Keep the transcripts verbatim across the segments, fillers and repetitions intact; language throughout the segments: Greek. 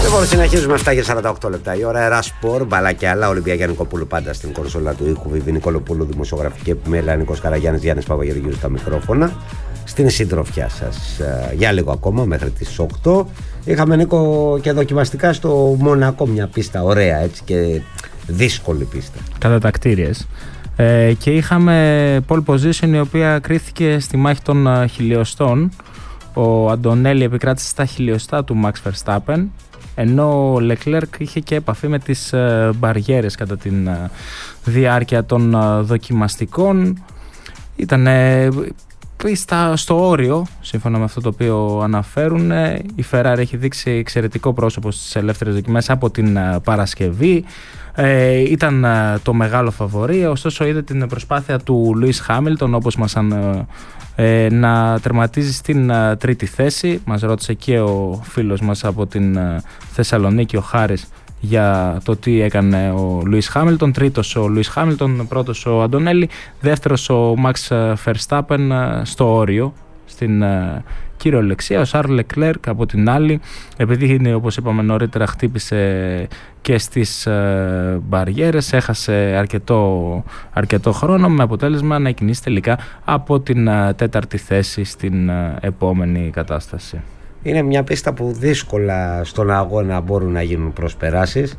Λοιπόν, συνεχίζουμε εφτά και σαράντα οκτώ λεπτά η ώρα. Ερασπορ, μπαλάκι άλλα. Ολυμπιακή Νικοπούλου πάντα στην κονσόλα του ήχου. Βιβί Νικολοπούλου, δημοσιογραφική επιμέλεια. Νίκος Καραγιάννης, Γιάννης Παπαγεωργίου στα μικρόφωνα. Στην συντροφιά σας για λίγο ακόμα μέχρι τις οκτώ. Είχαμε, Νίκο, και δοκιμαστικά στο Μονακό μια πίστα ωραία, έτσι, και δύσκολη πίστα. Κατά τα κτίριες. Ε, και είχαμε pole position η οποία κρίθηκε στη μάχη των uh, χιλιοστών. Ο Αντωνέλη επικράτησε στα χιλιοστά του Max Verstappen, ενώ ο Leclerc είχε και επαφή με τις uh, μπαριέρες κατά τη uh, διάρκεια των uh, δοκιμαστικών. Ήταν πίστα στο όριο, σύμφωνα με αυτό το οποίο αναφέρουν. Η Ferrari έχει δείξει εξαιρετικό πρόσωπο στις ελεύθερες δοκιμές από την uh, Παρασκευή. Ε, ήταν uh, το μεγάλο φαβορί, ωστόσο είδε την προσπάθεια του Lewis Hamilton, όπως μας αν, ε, να τερματίζει στην uh, τρίτη θέση. Μας ρώτησε και ο φίλος μας από την uh, Θεσσαλονίκη, ο Χάρης, για το τι έκανε ο Lewis Hamilton. Τρίτος ο Lewis Hamilton, πρώτος ο Αντωνέλη, δεύτερος ο Max Verstappen uh, στο όριο, στην uh, κυριολεξία. Ο Charles Leclerc από την άλλη, επειδή είναι, όπως είπαμε νωρίτερα, χτύπησε και στις uh, μπαριέρες, έχασε αρκετό, αρκετό χρόνο, με αποτέλεσμα να κινήσει τελικά από την uh, τέταρτη θέση στην uh, επόμενη κατάσταση. Είναι μια πίστα που δύσκολα στον αγώνα μπορούν να γίνουν προσπεράσεις.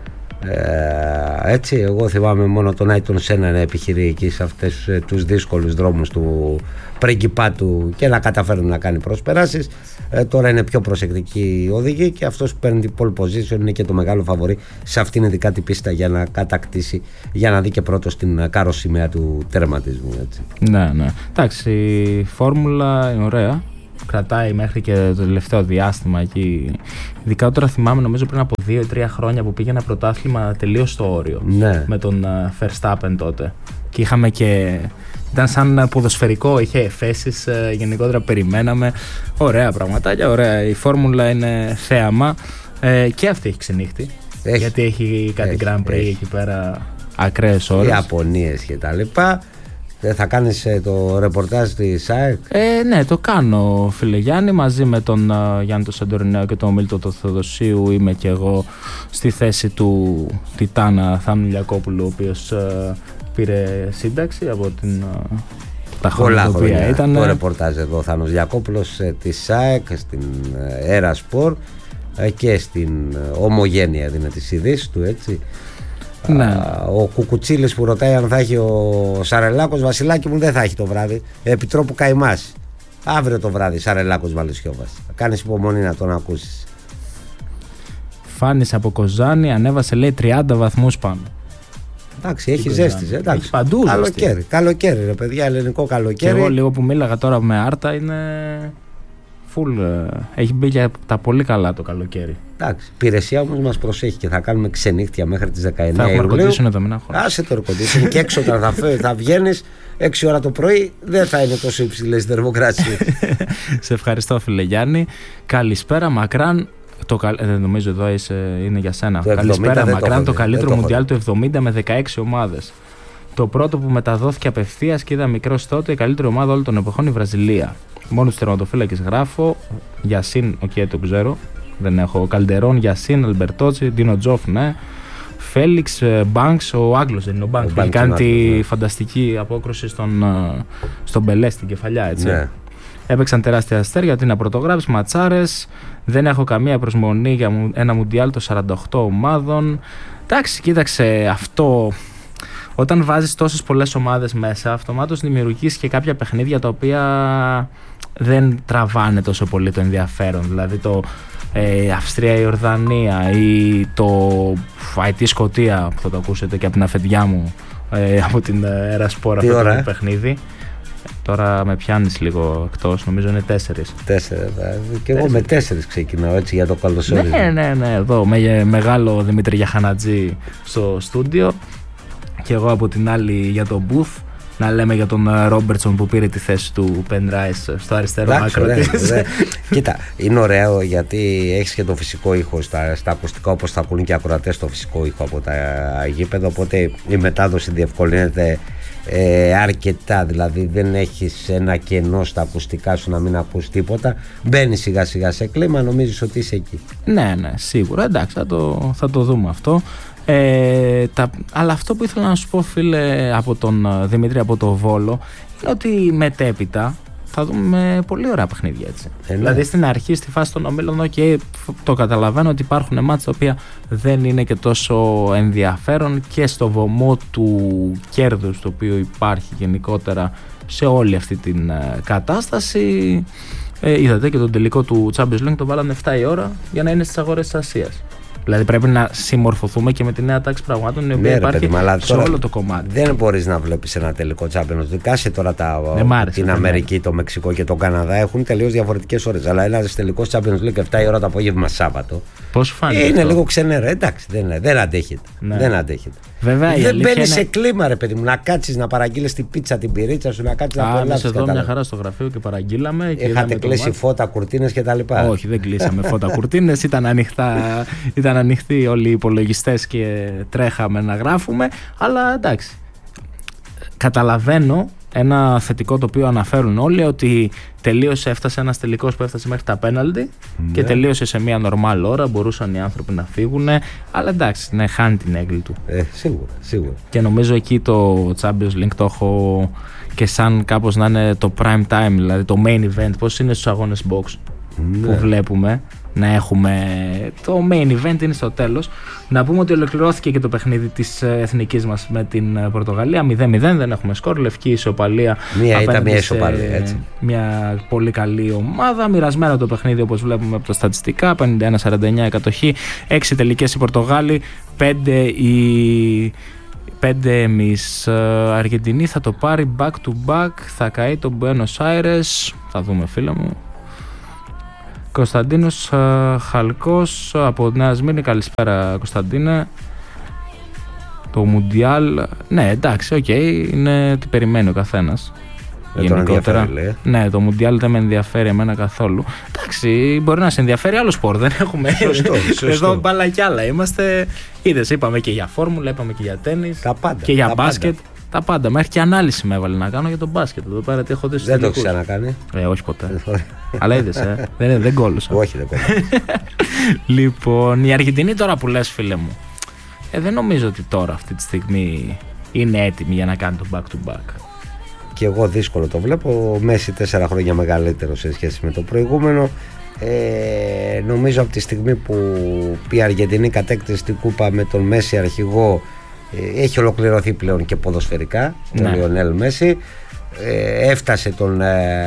Ε, έτσι, εγώ θυμάμαι μόνο τον Άιτον Σένα να επιχειρεί εκεί σε αυτές τους δύσκολους δρόμους του πριγκιπάτου και να καταφέρουν να κάνει προσπεράσεις. Ε, τώρα είναι πιο προσεκτική οδηγή και αυτός που παίρνει την pole position είναι και το μεγάλο φαβορί σε αυτήν ειδικά την πίστα για να κατακτήσει, για να δει και πρώτος την κάρο σημαία του τερματισμού. Έτσι. Ναι, ναι. Εντάξει, η φόρμουλα είναι ωραία. Κρατάει μέχρι και το τελευταίο διάστημα εκεί. Ειδικά τώρα θυμάμαι, νομίζω πριν από δύο ή τρία χρόνια που πήγε ένα πρωτάθλημα τελείως στο όριο. Ναι. Με τον uh, Verstappen τότε. Και είχαμε και. Ήταν σαν ποδοσφαιρικό, είχε εφέσεις. Uh, γενικότερα περιμέναμε. Ωραία πραγματάκια, ωραία. Η φόρμουλα είναι θέαμα. Uh, και αυτή έχει ξενύχτη. Έχει. Γιατί έχει κάτι έχει, Grand Prix έχει. Εκεί πέρα ακραίες ώρες. Ιαπωνίες και τα λοιπά. Θα κάνεις το ρεπορτάζ της ΑΕΚ? Ε, ναι, το κάνω, φίλε Γιάννη, μαζί με τον uh, Γιάννη τον Σαντορινέο και τον Μίλτο τον Θεοδοσίου. Είμαι και εγώ στη θέση του Τιτάνα Θάνου Λιακόπουλου, ο οποίος uh, πήρε σύνταξη από την uh, τα χρόνια τα οποία ήταν. Το ρεπορτάζ εδώ, Θάνος Λιακόπουλος της ΑΕΚ στην Ερασπορ και στην Ομογένεια δίνει τις ειδήσεις του, έτσι. Ναι. Ο Κουκουτσίλης που ρωτάει αν θα έχει ο Σαρελάκος. Βασιλάκι μου, δεν θα έχει το βράδυ. Επιτρόπου καημάς. Αύριο το βράδυ Σαρελάκος Βαλισσιόβας. Θα κάνεις υπομονή να τον ακούσεις. Φάνης από Κοζάνη ανέβασε, λέει, τριάντα βαθμούς πάνω. Εντάξει, έχει ζέστη. Έχει παντού καλοκαίρι, ζέστη. Καλοκαίρι, ρε παιδιά, ελληνικό καλοκαίρι. Και εγώ λίγο που μίλαγα τώρα με Άρτα είναι full. Έχει μπει για τα πολύ καλά το καλοκαίρι. Εντάξει, η υπηρεσία όμως μας προσέχει και θα κάνουμε ξενύχτια μέχρι τις δεκαεννιά Ιουλίου. Θα έχουμε Ιουλίου. εδώ, μην αγχώνεσαι. Άσε το air-condition και έξω όταν θα, θα βγαίνεις έξι ώρα το πρωί δεν θα είναι τόσο υψηλές οι θερμοκρασίες. Σε ευχαριστώ, φίλε Γιάννη. Καλησπέρα, Μακράν. Το, ε, νομίζω εδώ είσαι, είναι για σένα. Καλησπέρα, Μακράν. Το, το καλύτερο το Μουντιάλ του εβδομήντα με δεκαέξι ομάδες. Το πρώτο που μεταδόθηκε απευθείας και είδα μικρός τότε, η καλύτερη ομάδα όλων των εποχών, η Βραζιλία. Μόνο τους τερματοφύλακες γράφω. Γιασίν, οκ, okay, το ξέρω. Δεν έχω. Καλντερόν, Γιασίν, Αλμπερτότσι, Ντίνο Τζόφ, ναι. Φέλιξ, Μπάνξ, ο Άγγλος δεν είναι ο Μπάνξ. Έχει κάνει τη ναι. φανταστική απόκρουση στον, στον Μπελέ, στην κεφαλιά, έτσι. Ναι. Έπαιξαν τεράστια αστέρια, ότι είναι πρωτογράψει, ματσάρες. Δεν έχω καμία προσμονή για ένα Μουντιάλ των σαράντα οκτώ ομάδων. Εντάξει, κοίταξε αυτό. Όταν βάζεις τόσες πολλές ομάδες μέσα, αυτομάτως δημιουργείς και κάποια παιχνίδια τα οποία δεν τραβάνε τόσο πολύ το ενδιαφέρον. Δηλαδή το ε, Αυστρία-Ιορδανία ή το άι τι Σκωτία, που θα το ακούσετε και από την αφεντιά μου ε, από την Ερασπορ, αυτό το παιχνίδι. Τώρα με πιάνεις λίγο εκτός, νομίζω είναι τέσσερις. Τέσσερα, και εγώ με τέσσερις ξεκινάω, έτσι, για το καλωσόρισμα. Ναι, ναι, ναι, εδώ με μεγάλο Δημήτρη Γιαχανατζή στο στούντιο και εγώ από την άλλη για τον Booth. Να λέμε για τον Ρόμπερτσον που πήρε τη θέση του Πενράις στο αριστερό άκρο της. Κοίτα, είναι ωραίο γιατί έχεις και το φυσικό ήχο στα, στα ακουστικά, όπως θα ακούν και οι ακροατές το φυσικό ήχο από τα γήπεδα, οπότε η μετάδοση διευκολύνεται ε, αρκετά, δηλαδή δεν έχεις ένα κενό στα ακουστικά σου να μην ακούς τίποτα, μπαίνει σιγά σιγά σε κλίμα, νομίζεις ότι είσαι εκεί. Ναι, ναι, σίγουρα, εντάξει, θα το, θα το δούμε αυτό. Ε, τα, αλλά αυτό που ήθελα να σου πω, φίλε, από τον Δημήτρη από το Βόλο, είναι ότι μετέπειτα θα δούμε πολύ ωραία παιχνίδια, έτσι. Ε, ναι. Δηλαδή στην αρχή, στη φάση των ομίλων, okay, το καταλαβαίνω ότι υπάρχουν μάτς τα οποία δεν είναι και τόσο ενδιαφέρον και στο βωμό του κέρδους το οποίο υπάρχει γενικότερα σε όλη αυτή την uh, κατάσταση. Ε, είδατε και τον τελικό του Champions League τον βάλανε επτά η ώρα για να είναι στις αγορές της Ασίας. Δηλαδή πρέπει να συμμορφωθούμε και με τη νέα τάξη πραγμάτων η οποία ναι, υπάρχει παιδί, σε όλο το κομμάτι. Δεν μπορείς να βλέπεις ένα τελικό Champions League. Κάσε τώρα τα, άρεσε, την Αμερική, το Μεξικό και τον Καναδά έχουν τελείως διαφορετικές ώρες. Αλλά ένα τελικός Champions League επτά η ώρα το απόγευμα Σάββατο. Πώς φάνηκε? Είναι αυτό? Λίγο ξενέρα. Εντάξει, δεν, δεν αντέχεται. Ναι. Δεν αντέχεται. Βέβαια, δεν μπαίνει είναι... σε κλίμα, ρε παιδί μου, να κάτσεις να παραγγείλεις την πίτσα, την πυρίτσα σου, να κάτσεις να απολαύσεις. Εδώ μια χαρά στο γραφείο και παραγγείλαμε. Και είχατε κλείσει φώτα, κουρτίνες κτλ. Όχι, δεν κλείσαμε φώτα, κουρτίνες. Ήταν, ανοιχτά, ήταν ανοιχτοί όλοι οι υπολογιστές και τρέχαμε να γράφουμε. Αλλά εντάξει. Καταλαβαίνω ένα θετικό το οποίο αναφέρουν όλοι, ότι τελείωσε, έφτασε ένας τελικός που έφτασε μέχρι τα πέναλτι ναι. και τελείωσε σε μια νορμάλ ώρα, μπορούσαν οι άνθρωποι να φύγουν, αλλά εντάξει, ναι, χάνει την έγκλη του. Ε, σίγουρα, σίγουρα. Και νομίζω εκεί το Champions League το έχω και σαν κάπως να είναι το prime time, δηλαδή το main event, πώς είναι στους αγώνες box ναι. που βλέπουμε. Να έχουμε το main event είναι στο τέλος. Να πούμε ότι ολοκληρώθηκε και το παιχνίδι της εθνικής μας με την Πορτογαλία μηδέν μηδέν, δεν έχουμε σκορ, λευκή ισοπαλία. Μία ήταν μια ισοπαλία, έτσι. Μια πολύ καλή ομάδα, μοιρασμένο το παιχνίδι όπως βλέπουμε από τα στατιστικά, πενήντα ένα σαράντα εννιά κατοχή, έξι τελικές οι Πορτογάλοι, πέντε οι... πέντε εμείς. Αργεντινή θα το πάρει back to back, θα καεί το Buenos Aires, θα δούμε φίλε μου. Κωνσταντίνος uh, Χαλκός από Νέα Σμύρνη, καλησπέρα Κωνσταντίνε. Το Μουντιάλ, ναι εντάξει, οκ, okay, είναι τι περιμένει ο καθένας. Δεν γενικότερα. Ναι, το Μουντιάλ δεν με ενδιαφέρει εμένα καθόλου. Εντάξει, μπορεί να σε ενδιαφέρει άλλο σπορ, δεν έχουμε. Σωστό, σωστό. Εδώ μπάλα κι άλλα είμαστε. Είδες, είπαμε και για φόρμουλα, είπαμε και για τένις. Τα πάντα. Και για τα μπάσκετ. Πάντα. Τα πάντα. Μέχρι και ανάλυση με έβαλε να κάνω για τον μπάσκετ. Εδώ πέρα τι έχω δει. Δεν το ξανακάνει. Ε, όχι ποτέ. Αλλά είδες, ε. δεν, δεν κόλλωσα. Όχι, δεν κόλλωσα. Λοιπόν, η Αργεντινή τώρα που λες, φίλε μου, ε, δεν νομίζω ότι τώρα αυτή τη στιγμή είναι έτοιμη για να κάνει το back to back. Και εγώ δύσκολο το βλέπω. Ο Μέση τέσσερα χρόνια μεγαλύτερο σε σχέση με το προηγούμενο. Ε, νομίζω από τη στιγμή που η Αργεντινή κατέκτησε την κούπα με τον Μέση αρχηγό, έχει ολοκληρωθεί πλέον και ποδοσφαιρικά. Ναι. Ο Λιονέλ Μέση ε, έφτασε τον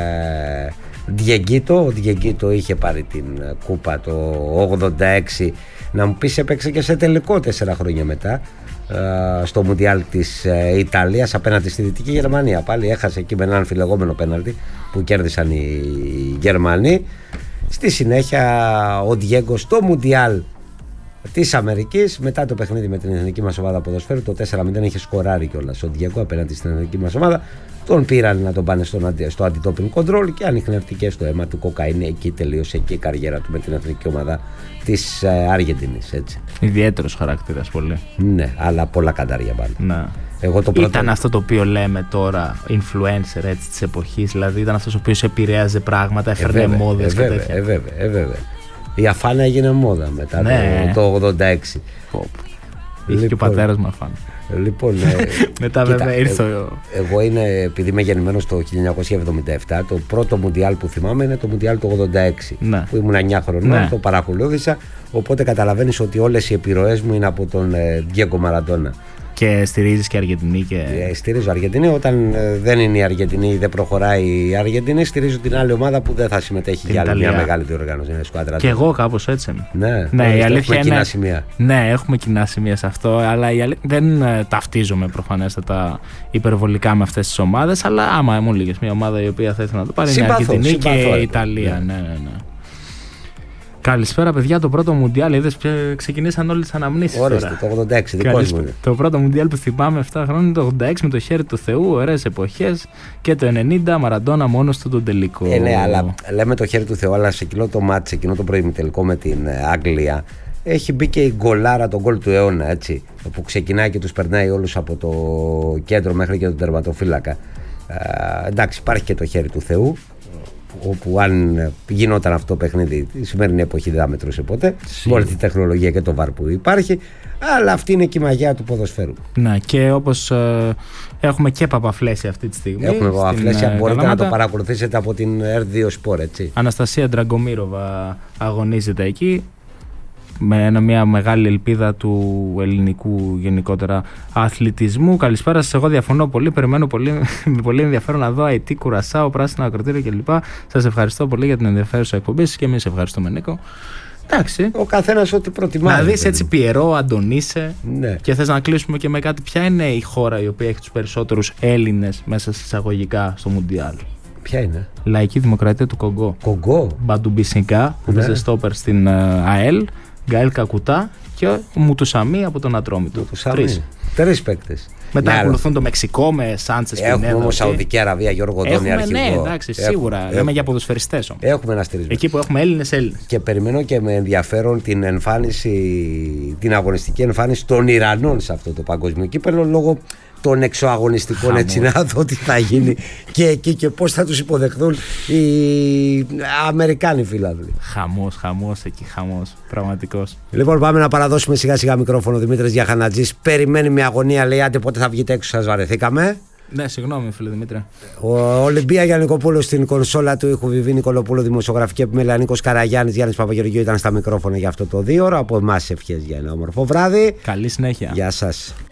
ε, Διεγκίτο. Ο Διεγκίτο είχε πάρει την κούπα το ογδόντα έξι. Να μου πεις, έπαιξε και σε τελικό τέσσερα χρόνια μετά ε, στο Μουντιάλ της ε, Ιταλίας απέναντι στη Δυτική Γερμανία. Πάλι έχασε εκεί με έναν αμφιλεγόμενο πέναλτι που κέρδισαν οι Γερμανοί. Στη συνέχεια ο Διέγκο στο Μουντιάλ της Αμερικής, μετά το παιχνίδι με την εθνική μας ομάδα ποδοσφαίρου, το τέσσερα μηδέν, είχε σκοράρει κιόλας ο Διέγκο απέναντι στην εθνική μας ομάδα. Τον πήραν να τον πάνε στον, στο αντι-doping control και ανιχνευτήκε στο αίμα του κοκαίνη. Εκεί τελείωσε και η καριέρα του με την εθνική ομάδα της ε, Αργεντινής. Ιδιαίτερος χαρακτήρας πολύ. Ναι, αλλά πολλά καντάρια πάλι. Ναι. Εγώ το πρώτο... Ήταν αυτό το οποίο λέμε τώρα influencer έτσι, της εποχής, δηλαδή ήταν αυτός ο οποίος επηρέαζε πράγματα, έφερνε ε, μόδες ε, και τέτοια. Ε, βέβαια, ε, βέβαια. Η Αφάνα έγινε μόδα μετά ναι. το, το ογδόντα έξι. Είχε λοιπόν, και ο πατέρας μου Αφάνα. Λοιπόν, ε, μετά κοίτα, βέβαια ήρθε ε, εγώ είναι, επειδή είμαι γεννημένος το χίλια εννιακόσια εβδομήντα επτά, το πρώτο Μουντιάλ που θυμάμαι είναι το Μουντιάλ του ογδόντα έξι, ναι. που ήμουν εννιά χρονών, ναι. το παρακολούθησα, οπότε καταλαβαίνεις ότι όλες οι επιρροές μου είναι από τον Διέγκο Μαραντόνα. Και στηρίζεις και Αργεντινή και... Ε, στηρίζω Αργεντινή. Όταν ε, δεν είναι η Αργεντινή, δεν προχωράει η Αργεντινή, στηρίζω την άλλη ομάδα που δεν θα συμμετέχει την για άλλη μια μεγάλη διοργάνωση. Είναι σκουάδρα. Και εγώ κάπως έτσι. Ναι, ναι, η αλήθεια έχουμε είναι... κοινά σημεία. Ναι, έχουμε κοινά σημεία σε αυτό. Αλλά η αλή... δεν ε, ταυτίζομαι προφανέστατα υπερβολικά με αυτές τις ομάδες. Αλλά άμα μου λίγες μια ομάδα η οποία θα ήθελα να το πάρει είναι η Αργεντινή και η Ιταλία. Ναι, ναι, ναι. ναι. Καλησπέρα, παιδιά. Το πρώτο Μουντιάλ, είδες, ξεκινήσαν όλες τις αναμνήσεις. Ορίστε, το ογδόντα έξι, δικός μου. Το πρώτο Μουντιάλ που θυμάμαι επτά χρόνια είναι το ογδόντα έξι με το χέρι του Θεού, ωραίες εποχές. Και το ενενήντα Μαραντόνα μόνος του τον τελικό. Ε, ναι, αλλά λέμε το χέρι του Θεού, αλλά σε εκείνο το μάτι, σε εκείνο το προημιτελικό με την Αγγλία, έχει μπει και η γκολάρα, τον γκολ του αιώνα, έτσι, που ξεκινάει και τους περνάει όλους από το κέντρο μέχρι και τον τερματοφύλακα. Ε, εντάξει, υπάρχει και το χέρι του Θεού, όπου αν γινόταν αυτό το παιχνίδι η σημερινή εποχή δεν θα μετρούσε ποτέ, με όλη τη τεχνολογία και το βαρ που υπάρχει, αλλά αυτή είναι και η μαγιά του ποδοσφαίρου. Να, και όπως ε, έχουμε και Παπαφλέσια αυτή τη στιγμή. Έχουμε Παπαφλέσια, ε, μπορείτε Καλαμάτα. να το παρακολουθήσετε από την ερ δύο Sport, έτσι. Αναστασία Ντραγκομίροβα αγωνίζεται εκεί, με ένα, μια μεγάλη ελπίδα του ελληνικού γενικότερα αθλητισμού. Καλησπέρα σας, εγώ διαφωνώ πολύ, περιμένω πολύ, με πολύ ενδιαφέρον να δω Αϊ Τι, Κουρασάο, πράσινα ακροτήρια κλπ. Σας ευχαριστώ πολύ για την ενδιαφέρουσα εκπομπή και εμείς ευχαριστούμε, Νίκο. Εντάξει. Ο καθένας ό,τι προτιμάει. Να δεις έτσι Πιερό, Αντωνίσε, ναι. Και θες να κλείσουμε και με κάτι. Ποια είναι η χώρα η οποία έχει τους περισσότερους Έλληνες μέσα εισαγωγικά στο Μουντιάλ? Ποια είναι? Λαϊκή Δημοκρατία του Κογκό. Κογκό. Μπαντουμπισνικά που Ναι. παίζει στόπερ στην ΑΕΛ. Γκαέλ Κακουτά και ο Μουτουσαμί από τον Ατρόμητο. Τρεις. Τρεις παίκτες. Μετά ναι, ακολουθούν το Μεξικό με Σάντσες Πινέδα. Έχουμε όμως Σαουδική Αραβία, Γιώργο Δόνη, αρχηγό. Ναι, εντάξει, σίγουρα. Έχουμε, λέμε για ποδοσφαιριστές όμως. Έχουμε ένα στηρίσμα. Εκεί που έχουμε Έλληνες, Έλληνες. Και περιμένω και με ενδιαφέρον την εμφάνιση, την αγωνιστική εμφάνιση των Ιρανών σε αυτό το παγκόσμιο κύπελλο, λόγω των εξωαγωνιστικών. Χαμός. Έτσι, να δω τι θα γίνει και εκεί και πώς θα τους υποδεχθούν οι Αμερικάνοι φίλαθλοι. Χαμός, χαμός εκεί, χαμός. Πραγματικός. Λοιπόν, πάμε να παραδώσουμε σιγά σιγά μικρόφωνο. Δημήτρης Γιαχανατζής περιμένει με αγωνία, λέει, άντε πότε θα βγείτε έξω, σας βαρεθήκαμε. Ναι, συγγνώμη, φίλε Δημήτρη. Ο Ολυμπία Γιαννικοπούλου στην κονσόλα του ήχου, Βιβί Νικολοπούλου, δημοσιογραφική επιμέλεια Νίκος Καραγιάννης, Γιάννης Παπαγεωργίου ήταν στα μικρόφωνα για αυτό το δύο ώρα. Από εμάς ευχές για ένα όμορφο βράδυ. Καλή συνέχεια. Γεια σας.